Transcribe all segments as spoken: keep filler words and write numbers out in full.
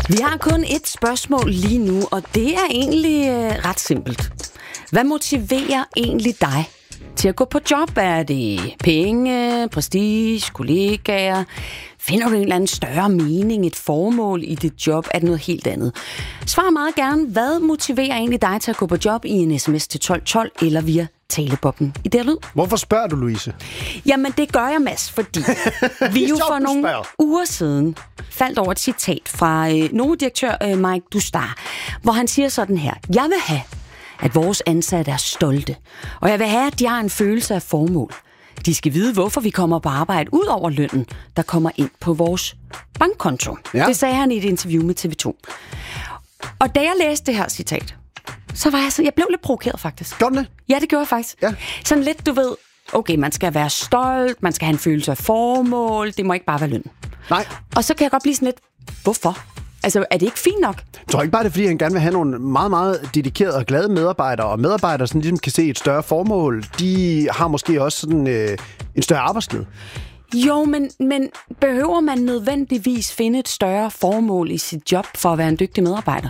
Vi har kun et spørgsmål lige nu, og det er egentlig øh, ret simpelt. Hvad motiverer egentlig dig til at gå på job? Er det penge, prestige, kollegaer? Finder du en eller anden større mening, et formål i dit job? Er det noget helt andet? Svar meget gerne, hvad motiverer egentlig dig til at gå på job i en sms til tolv tolv eller via taleboblen i det her lyd? Hvorfor spørger du, Louise? Jamen, det gør jeg, Mads, fordi vi jo for nogle uger siden faldt over et citat fra øh, Novo-direktør øh, Mike Dustar, hvor han siger sådan her: Jeg vil have, at vores ansatte er stolte, og jeg vil have, at de har en følelse af formål. De skal vide, hvorfor vi kommer på arbejde ud over lønnen, der kommer ind på vores bankkonto. Ja. Det sagde han i et interview med T V to. Og da jeg læste det her citat, så var jeg så, jeg blev lidt provokeret faktisk. Gjorde det? Ja, det gjorde jeg faktisk. Ja. Sådan lidt, du ved, okay, man skal være stolt, man skal have en følelse af formål, det må ikke bare være løn. Nej. Og så kan jeg godt blive sådan lidt, hvorfor? Altså, er det ikke fint nok? Jeg tror ikke bare, det er, fordi han gerne vil have nogle meget, meget dedikerede og glade medarbejdere, og medarbejdere, som ligesom kan se et større formål, de har måske også sådan øh, en større arbejdsglæde. Jo, men, men behøver man nødvendigvis finde et større formål i sit job for at være en dygtig medarbejder?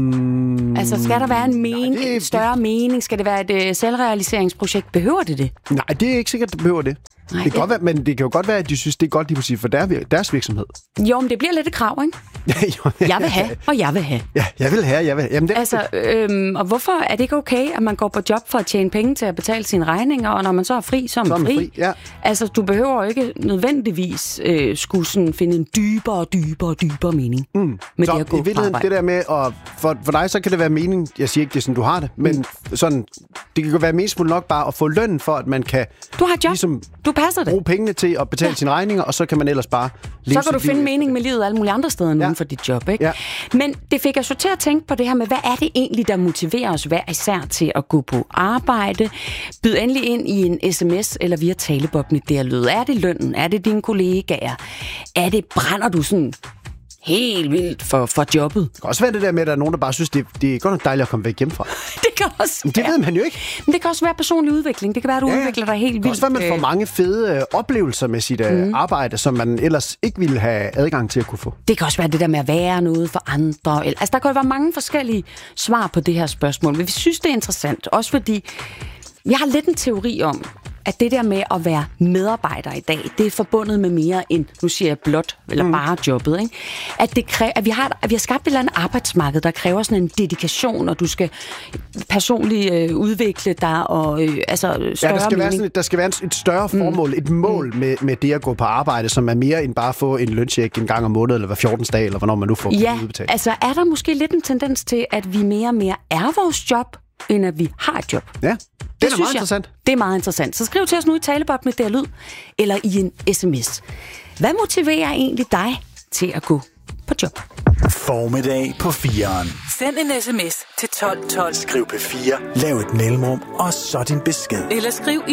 Mm, altså, skal der være en, mening, nej, det, en større det, mening? Skal det være et uh, selvrealiseringsprojekt? Behøver det det? Nej, det er ikke sikkert, det behøver det. Nej, det kan godt være, men det kan jo godt være, at de synes, det er godt lige præcis for deres virksomhed. Jo, men det bliver lidt et krav, ikke? jo, ja, jeg vil have, og jeg vil have. Ja, jeg vil have, jeg vil have. Jamen, det er altså, øhm, og hvorfor er det ikke okay, at man går på job for at tjene penge til at betale sine regninger, og når man så er fri, så er man, så er man fri? fri ja. Altså, du behøver ikke nødvendigvis øh, skulle sådan finde en dybere, dybere, dybere mening mm. med så det at gå i virkeligheden, det der med, at for, for dig, så kan det være mening, jeg siger ikke, det er sådan, du har det, men mm. sådan, det kan jo være meningsfuldt nok bare at få løn for, at man kan du har job. Ligesom du passer det. bruge pengene til at betale ja. sine regninger, og så kan man ellers bare leve. Så kan du finde mening med livet alle mulige andre steder end ja. for dit job, ikke? Ja. Men det fik jeg så til at tænke på det her med, hvad er det egentlig, der motiverer os hver især til at gå på arbejde? Byd endelig ind i en sms eller via taleboblen i det her lyd. Er det lønnen? Er det dine kollegaer? Er det, brænder du sådan helt vildt for, for jobbet? Det kan også være det der med, at der er nogen, der bare synes, det, det er godt nok dejligt at komme væk hjemmefra. Det kan også være. Det ved man jo ikke. Men det kan også være personlig udvikling. Det kan være, at du ja, udvikler dig helt vildt. Det kan også være, at man får mange fede øh, oplevelser med sit øh, mm. arbejde, som man ellers ikke ville have adgang til at kunne få. Det kan også være det der med at være noget for andre. Altså, der kan jo være mange forskellige svar på det her spørgsmål, men vi synes, det er interessant. Også fordi, jeg har lidt en teori om, at det der med at være medarbejder i dag, det er forbundet med mere end, nu siger jeg blot, eller mm. bare jobbet, ikke? At, det kræver, at, vi har, at vi har skabt et eller andet arbejdsmarked, der kræver sådan en dedikation, og du skal personligt øh, udvikle dig, og øh, altså større ja, der skal mening. Være sådan, der skal være et større formål, mm. et mål med, med det at gå på arbejde, som er mere end bare at få en løncheck en gang om måneden, eller hver fjortende dag, eller hvornår man nu får ja, udbetalt. Altså er der måske lidt en tendens til, at vi mere og mere er vores job, end at vi har et job? Ja, det, det er meget interessant. Jeg, det er meget interessant. Så skriv til os nu i taleboblen med det her lyd, eller i en sms. Hvad motiverer egentlig dig til at gå på job? Formiddag på fireren. Send en sms til tolv tolv. Skriv P fire, lav et mellemrum, og så din besked. Eller skriv